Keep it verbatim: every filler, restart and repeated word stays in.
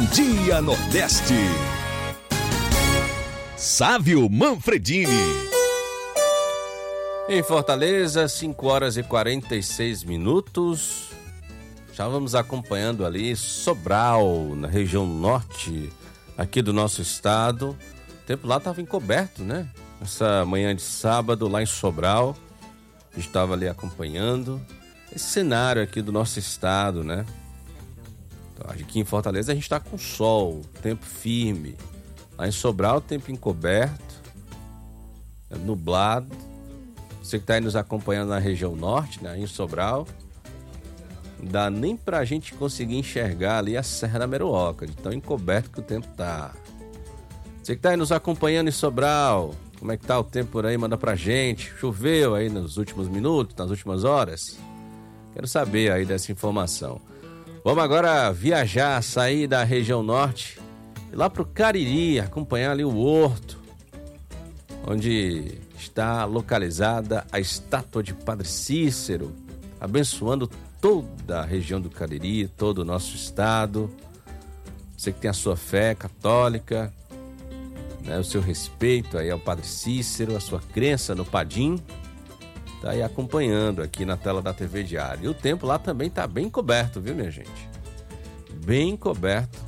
Dia Nordeste. Sávio Manfredini. Em Fortaleza, cinco horas e quarenta e seis minutos. Já vamos acompanhando ali Sobral, na região norte aqui do nosso estado. O tempo lá estava encoberto, né? Essa manhã de sábado lá em Sobral, a gente estava ali acompanhando esse cenário aqui do nosso estado, né? Então, aqui em Fortaleza a gente está com sol, tempo firme. Lá em Sobral, tempo encoberto, nublado. Você que está aí nos acompanhando na região norte, né, em Sobral, não dá nem pra gente conseguir enxergar ali a Serra da Meruoca, de tão encoberto que o tempo tá. Você que está aí nos acompanhando em Sobral, como é que tá o tempo por aí? Manda pra gente. Choveu aí nos últimos minutos, nas últimas horas? Quero saber aí dessa informação. Vamos agora viajar, sair da região norte e lá pro Cariri, acompanhar ali o Horto, onde está localizada a estátua de Padre Cícero, abençoando toda a região do Cariri, todo o nosso estado. Você que tem a sua fé católica, né, o seu respeito aí ao Padre Cícero, a sua crença no Padim, tá aí acompanhando aqui na tela da T V Diário. E o tempo lá também tá bem coberto, viu, minha gente? Bem coberto